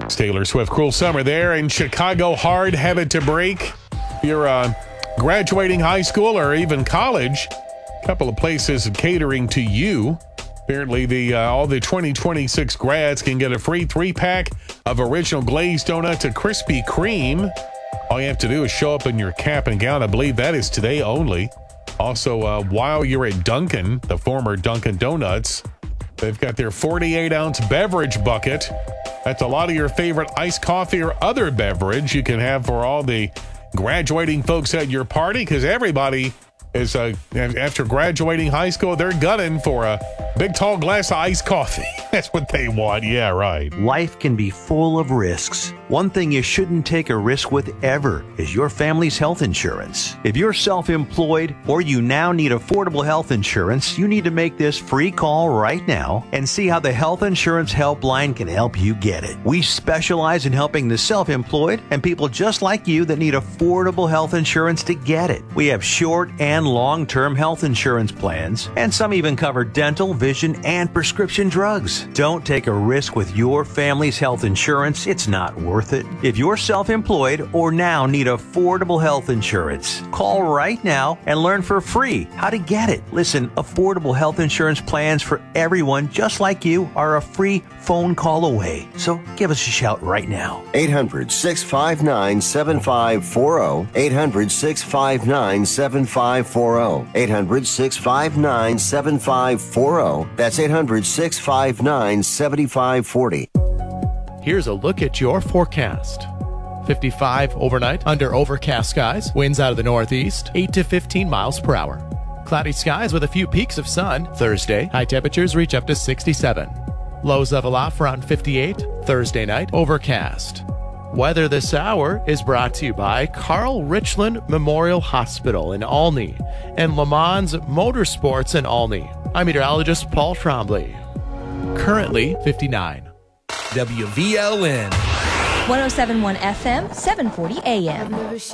It's Taylor Swift. Cruel Summer there in Chicago. Hard headed to break. You're graduating high school or even college. A couple of places catering to you. Apparently, all the 2026 grads can get a free 3-pack of original glazed donut to Krispy Kreme. All you have to do is show up in your cap and gown. I believe that is today only. Also, while you're at Dunkin', the former Dunkin' Donuts, they've got their 48-ounce beverage bucket. That's a lot of your favorite iced coffee or other beverage you can have for all the graduating folks at your party, because everybody is, after graduating high school, they're gunning for a big, tall glass of iced coffee. That's what they want. Yeah, right. Life can be full of risks. One thing you shouldn't take a risk with ever is your family's health insurance. If you're self-employed or you now need affordable health insurance, you need to make this free call right now and see how the Health Insurance Helpline can help you get it. We specialize in helping the self-employed and people just like you that need affordable health insurance to get it. We have short and long-term health insurance plans, and some even cover dental, vision, and prescription drugs. Don't take a risk with your family's health insurance. It's not worth it. If you're self-employed or now need affordable health insurance, call right now and learn for free how to get it. Listen, affordable health insurance plans for everyone just like you are a free phone call away. So give us a shout right now. 800-659-7540. 800-659-7540. 800-659-7540. That's 800-659-7540. Here's a look at your forecast. 55 overnight under overcast skies. Winds out of the northeast, 8 to 15 miles per hour. Cloudy skies with a few peaks of sun. Thursday, high temperatures reach up to 67. Lows level off around 58. Thursday night, overcast. Weather this hour is brought to you by Carl Richland Memorial Hospital in Olney and Le Mans Motorsports in Olney. I'm meteorologist Paul Trombley. Currently 59. WVLN 107.1 FM, 740 AM.